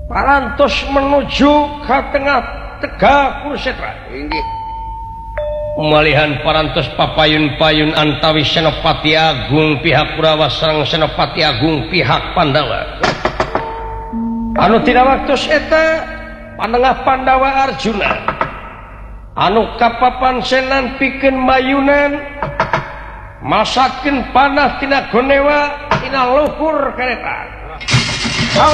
parantos menuju ke tengah Tegah Kurusetra malihan parantos papayun-payun antawi Senopati Agung pihak Kurawa sareng Senopati Agung pihak Pandawa anu tina waktu eta panengah Pandawa Arjuna anu kapapansenan pikeun mayunan masakeun panah tina gonewa tina luhur kareta